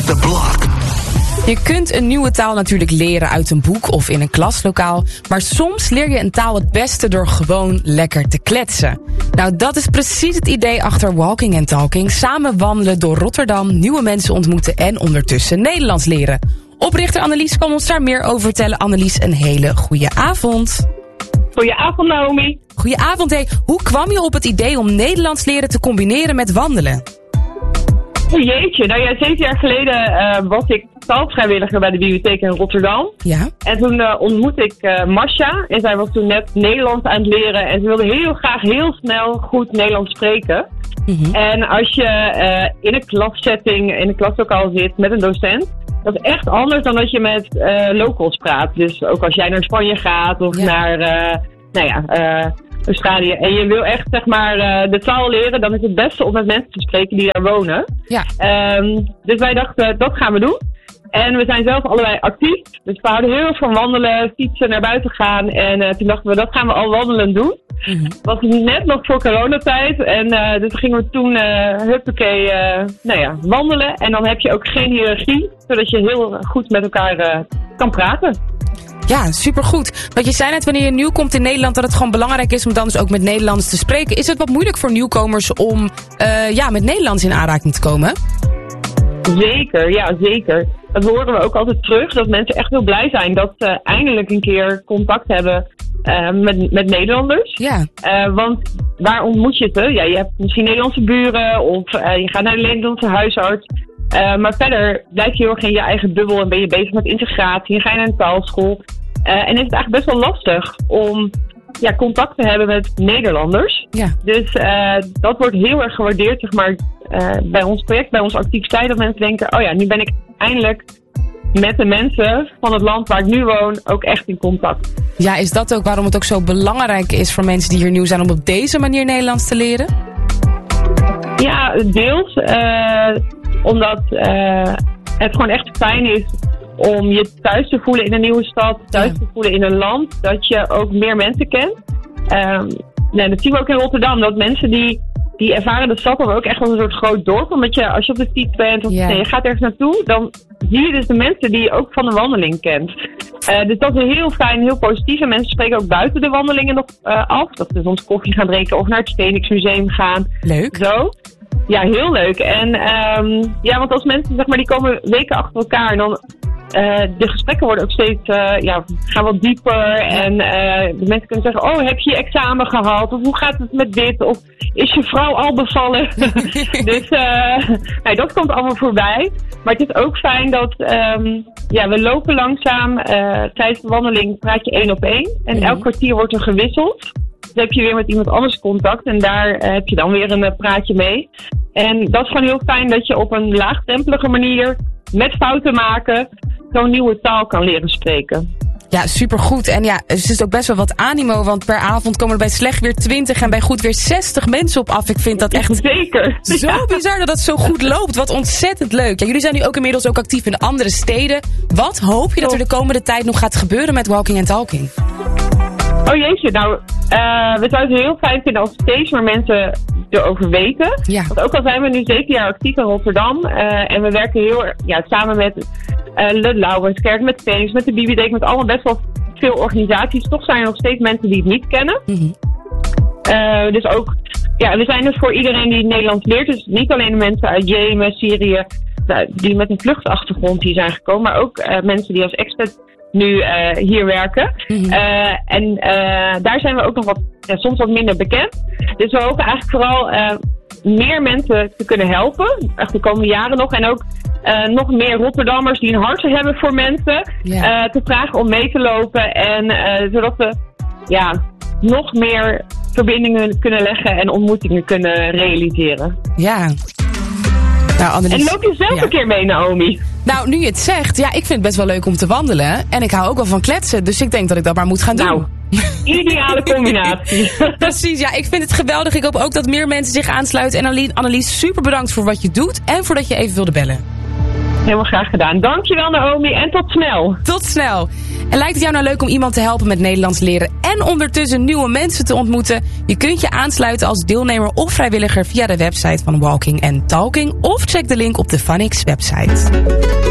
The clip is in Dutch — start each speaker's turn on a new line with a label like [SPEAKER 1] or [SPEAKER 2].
[SPEAKER 1] the block.
[SPEAKER 2] Je kunt een nieuwe taal natuurlijk leren uit een boek of in een klaslokaal. Maar soms leer je een taal het beste door gewoon lekker te kletsen. Nou, dat is precies het idee achter Walking and Talking. Samen wandelen door Rotterdam, nieuwe mensen ontmoeten en ondertussen Nederlands leren. Oprichter Annelies kan ons daar meer over vertellen. Annelies, een hele goede avond.
[SPEAKER 3] Goedenavond, Naomi.
[SPEAKER 2] Goedenavond, hé. Hoe kwam je op het idee om Nederlands leren te combineren met wandelen?
[SPEAKER 3] Oh jeetje, nou ja, 7 jaar geleden was ik taalvrijwilliger bij de bibliotheek in Rotterdam.
[SPEAKER 2] Ja.
[SPEAKER 3] En toen ontmoette ik Masha en zij was toen net Nederlands aan het leren en ze wilde heel graag heel snel goed Nederlands spreken. Mm-hmm. En als je in een klassetting, in een klaslokaal zit met een docent, dat is echt anders dan dat je met locals praat. Dus ook als jij naar Spanje gaat of naar, Australië en je wil echt zeg maar de taal leren, dan is het beste om met mensen te spreken die daar wonen. Ja. Dus wij dachten, dat gaan we doen. En we zijn zelf allebei actief. Dus we houden heel erg van wandelen, fietsen, naar buiten gaan. En toen dachten we, dat gaan we al wandelend doen. Mm-hmm. Het was net nog voor coronatijd. En dus gingen we toen wandelen. En dan heb je ook geen hiërarchie, zodat je heel goed met elkaar kan praten.
[SPEAKER 2] Ja, supergoed. Want je zei net wanneer je nieuw komt in Nederland dat het gewoon belangrijk is om dan dus ook met Nederlanders te spreken. Is het wat moeilijk voor nieuwkomers om met Nederlands in aanraking te komen?
[SPEAKER 3] Zeker, ja zeker. Dat horen we ook altijd terug. Dat mensen echt heel blij zijn dat ze eindelijk een keer contact hebben met Nederlanders. Ja. Want waar ontmoet je ze? Ja, je hebt misschien Nederlandse buren of je gaat naar de Nederlandse huisarts. Maar verder blijf je heel erg in je eigen bubbel en ben je bezig met integratie en ga je naar een taalschool. En is het eigenlijk best wel lastig om contact te hebben met Nederlanders. Ja. Dus dat wordt heel erg gewaardeerd, zeg maar, bij ons project, bij onze activiteit. Dat mensen denken, oh ja, nu ben ik eindelijk met de mensen van het land waar ik nu woon ook echt in contact.
[SPEAKER 2] Ja, is dat ook waarom het ook zo belangrijk is voor mensen die hier nieuw zijn om op deze manier Nederlands te leren?
[SPEAKER 3] Ja, deels. Omdat het gewoon echt fijn is om je thuis te voelen in een nieuwe stad, thuis te voelen in een land, dat je ook meer mensen kent. Dat zien we ook in Rotterdam, dat mensen die ervaren de stad ook echt als een soort groot dorp. Omdat je, als je op de fiets bent of je gaat ergens naartoe, dan zie je dus de mensen die je ook van de wandeling kent. Dus dat is heel fijn, heel positief. En mensen spreken ook buiten de wandelingen nog af. Dat we soms koffie gaan drinken of naar het Phoenix Museum gaan. Leuk. Zo. Ja, heel leuk. En want als mensen, zeg maar, die komen weken achter elkaar en dan de gesprekken worden ook steeds, gaan wat dieper. En de mensen kunnen zeggen, oh, heb je examen gehad? Of hoe gaat het met dit? Of is je vrouw al bevallen? Dus dat komt allemaal voorbij. Maar het is ook fijn dat, we lopen langzaam. Tijdens de wandeling praat je 1 op 1. En elk kwartier wordt er gewisseld. Dus heb je weer met iemand anders contact. En daar heb je dan weer een praatje mee. En dat is gewoon heel fijn dat je op een laagdrempelige manier, met fouten maken, zo'n nieuwe taal kan leren spreken.
[SPEAKER 2] Ja, supergoed. En ja, het is ook best wel wat animo, want per avond komen er bij slecht weer 20 en bij goed weer 60 mensen op af. Ik vind dat echt
[SPEAKER 3] zeker
[SPEAKER 2] zo bizar dat dat zo goed loopt. Wat ontzettend leuk. Ja, jullie zijn nu ook inmiddels ook actief in andere steden. Wat hoop je dat er de komende tijd nog gaat gebeuren met Walking and Talking?
[SPEAKER 3] Oh jeetje, nou, we zouden het heel fijn vinden als steeds meer mensen erover weten. Ja. Want ook al zijn we nu 7 jaar actief in Rotterdam en we werken heel samen met de Laurenskerk, met Phoenix, met de bibliotheek, met allemaal best wel veel organisaties. Toch zijn er nog steeds mensen die het niet kennen. Mm-hmm. Dus ook, we zijn dus voor iedereen die Nederlands leert. Dus niet alleen de mensen uit Jemen, Syrië, die met een vluchtachtergrond hier zijn gekomen, maar ook mensen die als expat nu hier werken. Mm-hmm. Daar zijn we ook nog soms wat minder bekend. Dus we hopen eigenlijk vooral meer mensen te kunnen helpen. Echt de komende jaren nog. En ook nog meer Rotterdammers die een hart hebben voor mensen. Te vragen om mee te lopen. En zodat we nog meer verbindingen kunnen leggen en ontmoetingen kunnen realiseren.
[SPEAKER 2] Ja. Nou, Annelies,
[SPEAKER 3] en loop je zelf een keer mee, Naomi?
[SPEAKER 2] Nou, nu je het zegt, ik vind het best wel leuk om te wandelen. En ik hou ook wel van kletsen, dus ik denk dat ik dat maar moet gaan doen.
[SPEAKER 3] Nou, ideale combinatie.
[SPEAKER 2] Precies, ik vind het geweldig. Ik hoop ook dat meer mensen zich aansluiten. En Annelies, super bedankt voor wat je doet en voordat je even wilde bellen.
[SPEAKER 3] Helemaal graag gedaan. Dankjewel Naomi en tot snel.
[SPEAKER 2] Tot snel. En lijkt het jou nou leuk om iemand te helpen met Nederlands leren en ondertussen nieuwe mensen te ontmoeten? Je kunt je aansluiten als deelnemer of vrijwilliger via de website van Walking and Talking of check de link op de Phonics website.